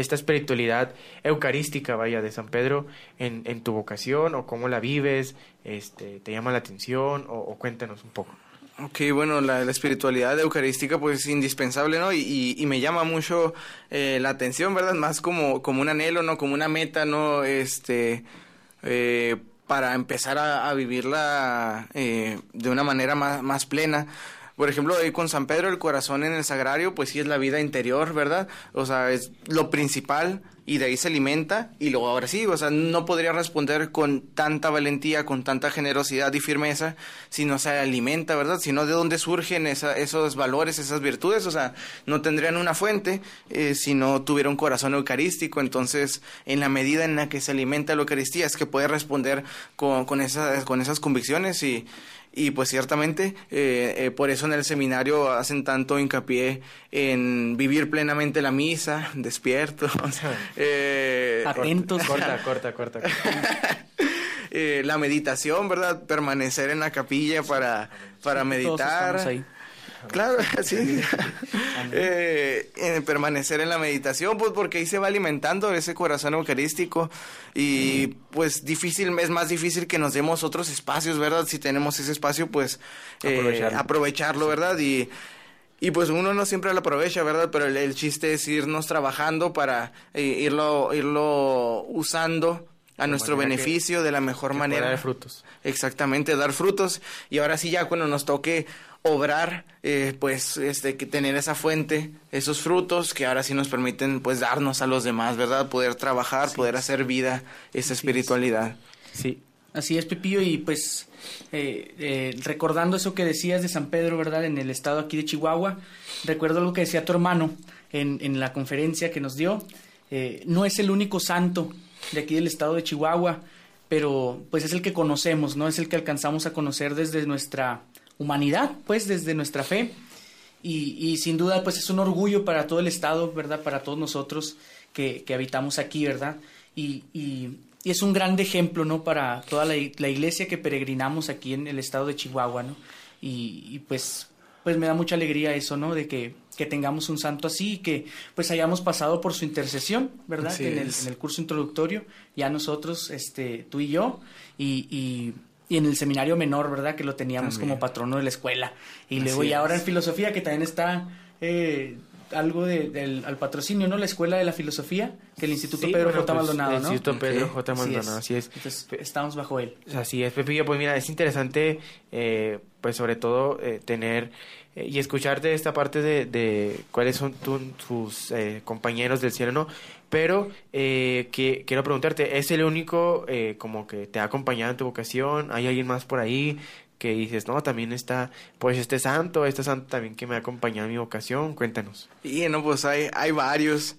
esta espiritualidad eucarística, vaya, de San Pedro en tu vocación, o cómo la vives, te llama la atención, o cuéntanos un poco. Ok, bueno, la espiritualidad eucarística pues es indispensable, ¿no? Y me llama mucho la atención, ¿verdad? Más como un anhelo, ¿no? Como una meta, ¿no? Para empezar a vivirla de una manera más plena. Por ejemplo, ahí con San Pedro, el corazón en el sagrario, pues sí es la vida interior, ¿verdad? O sea, es lo principal y de ahí se alimenta y luego ahora sí, o sea, no podría responder con tanta valentía, con tanta generosidad y firmeza si no se alimenta, ¿verdad? Si no, ¿de dónde surgen esos valores, esas virtudes? O sea, no tendrían una fuente si no tuviera un corazón eucarístico. Entonces, en la medida en la que se alimenta la Eucaristía es que puede responder con esas convicciones y pues ciertamente, por eso en el seminario hacen tanto hincapié en vivir plenamente la misa, despierto. Atentos. Corta. La meditación, ¿verdad? Permanecer en la capilla para meditar. Todos estamos ahí. Claro, sí. Permanecer en la meditación, pues porque ahí se va alimentando ese corazón eucarístico y pues es más difícil que nos demos otros espacios, ¿verdad? Si tenemos ese espacio, pues aprovecharlo, ¿verdad? Y pues uno no siempre lo aprovecha, ¿verdad? Pero el chiste es irnos trabajando para irlo usando a nuestro beneficio de la mejor manera. Dar frutos. Exactamente, dar frutos. Y ahora sí, ya cuando nos toque obrar, pues que tener esa fuente, esos frutos que ahora sí nos permiten pues darnos a los demás, ¿verdad? Poder trabajar, poder hacer vida esa espiritualidad. Sí. Así es, Pepillo, y pues recordando eso que decías de San Pedro, ¿verdad? En el estado aquí de Chihuahua, recuerdo algo que decía tu hermano en la conferencia que nos dio. No es el único santo de aquí del estado de Chihuahua, pero pues es el que conocemos, ¿no? Es el que alcanzamos a conocer desde nuestra humanidad, pues desde nuestra fe, y sin duda pues es un orgullo para todo el estado, ¿verdad? Para todos nosotros que habitamos aquí, ¿verdad? Y es un gran ejemplo, ¿no? Para toda la iglesia que peregrinamos aquí en el estado de Chihuahua, ¿no? Y pues me da mucha alegría eso, ¿no? De que tengamos un santo así y que pues hayamos pasado por su intercesión, ¿verdad? En el curso introductorio, ya nosotros, tú y yo, y en el seminario menor, ¿verdad? Que lo teníamos también como patrono de la escuela. Y luego y ahora en filosofía, que también está algo al patrocinio, ¿no? La escuela de la filosofía, que el Instituto Pedro J. Maldonado, ¿no? El Instituto Pedro J. Maldonado, así es. Entonces, estamos bajo él. Así es, Pepillo. Pues mira, es interesante, pues sobre todo, tener y escucharte esta parte de cuáles son tus compañeros del cielo, ¿no? Pero quiero preguntarte, ¿es el único como que te ha acompañado en tu vocación? ¿Hay alguien más por ahí que dices, no, también está, pues este santo también que me ha acompañado en mi vocación? Cuéntanos. Y no, pues hay varios.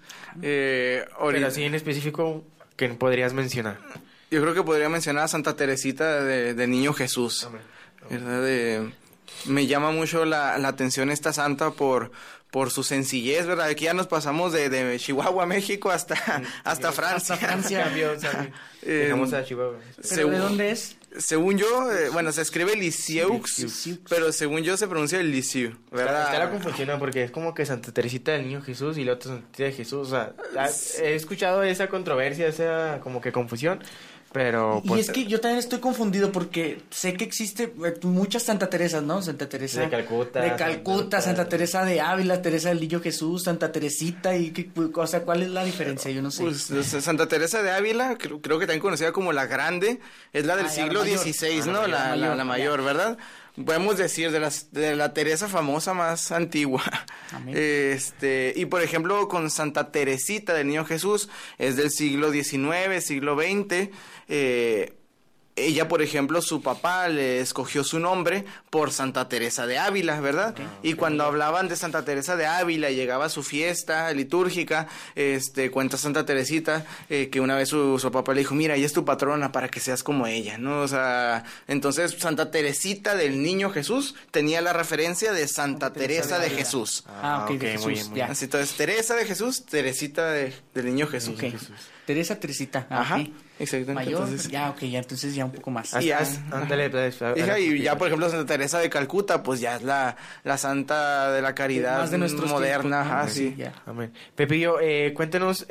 Pero así en específico, ¿qué podrías mencionar? Yo creo que podría mencionar a Santa Teresita de Niño Jesús. ¿Verdad? Me llama mucho la atención esta santa por su sencillez, ¿verdad? Aquí ya nos pasamos de Chihuahua, México, hasta Francia. Hasta Francia. Dejamos a Chihuahua. ¿Pero de dónde es? Según yo, bueno, se escribe Lisieux, pero según yo se pronuncia el Lisieux, ¿verdad? Está la confusión, porque es como que Santa Teresita del Niño Jesús y la otra Santa Teresita de Jesús. O sea, he escuchado esa controversia, esa como que confusión. Pero, pues, y es que yo también estoy confundido porque sé que existe muchas Santa Teresas, ¿no? Santa Teresa de Calcuta, Santa Teresa de Ávila, Teresa del Niño Jesús, Santa Teresita, o sea, ¿cuál es la diferencia? Yo no sé. Pues Santa Teresa de Ávila, creo que también conocida como la Grande, es la del siglo XVI, ¿no? La mayor, ¿verdad? Podemos decir de la Teresa famosa más antigua. Amén. Y por ejemplo con Santa Teresita del Niño Jesús es del siglo XIX, siglo XX. Ella, por ejemplo, su papá le escogió su nombre por Santa Teresa de Ávila, ¿verdad? Okay. Y cuando hablaban de Santa Teresa de Ávila, llegaba a su fiesta litúrgica, cuenta Santa Teresita que una vez su papá le dijo, mira, ella es tu patrona para que seas como ella, ¿no? O sea, entonces Santa Teresita del Niño Jesús tenía la referencia de Santa Teresa de Jesús. Ok, de Jesús, muy bien. Así, entonces, Teresa de Jesús, Teresita del Niño Jesús. Okay. Teresa Teresita. Ajá, okay. Exactamente. Mayor, entonces, entonces ya un poco más. Y ya, por ejemplo, Santa Teresa de Calcuta, pues ya es la santa de la caridad más de nuestros moderna. tiempos, ¿no? Sí. Amén. Pepillo, cuéntanos